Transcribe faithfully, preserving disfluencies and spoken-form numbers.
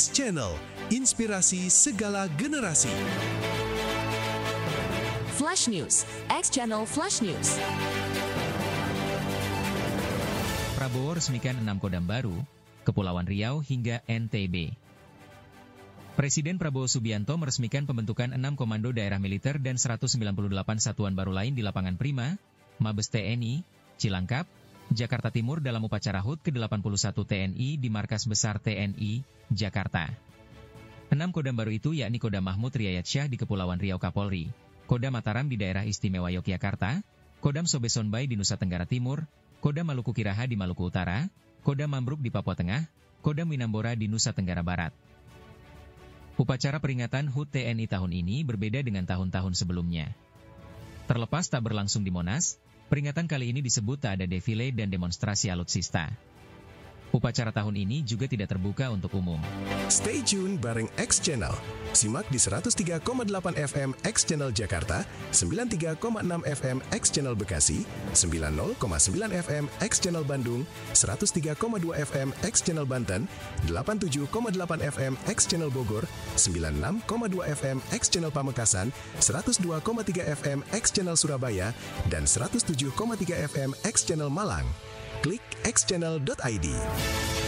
X Channel, inspirasi segala generasi. Flash News, X Channel Flash News. Prabowo resmikan enam kodam baru, Kepulauan Riau hingga N T B. Presiden Prabowo Subianto meresmikan pembentukan enam komando daerah militer dan seratus sembilan puluh delapan satuan baru lain di lapangan Prima, Mabes T N I, Cilangkap, Jakarta Timur dalam upacara H U T ke delapan puluh satu T N I di Markas Besar T N I, Jakarta. Enam kodam baru itu yakni Kodam Mahmud Riyadsyah di Kepulauan Riau Kapolri, Kodam Mataram di daerah istimewa Yogyakarta, Kodam Sobesonbai di Nusa Tenggara Timur, Kodam Maluku Kiraha di Maluku Utara, Kodam Mambruk di Papua Tengah, Kodam Winambora di Nusa Tenggara Barat. Upacara peringatan H U T T N I tahun ini berbeda dengan tahun-tahun sebelumnya. Terlepas tak berlangsung di Monas, peringatan kali ini disebut tak ada defile dan demonstrasi alutsista. Upacara tahun ini juga tidak terbuka untuk umum. Stay tune bareng X Channel. Simak di seratus tiga koma delapan F M X Channel Jakarta, sembilan puluh tiga koma enam F M X Channel Bekasi, sembilan puluh koma sembilan F M X Channel Bandung, seratus tiga koma dua F M X Channel Banten, delapan puluh tujuh koma delapan F M X Channel Bogor, sembilan puluh enam koma dua F M X Channel Pamekasan, seratus dua koma tiga F M X Channel Surabaya, dan seratus tujuh koma tiga F M X Channel Malang. Klik x channel dot i d.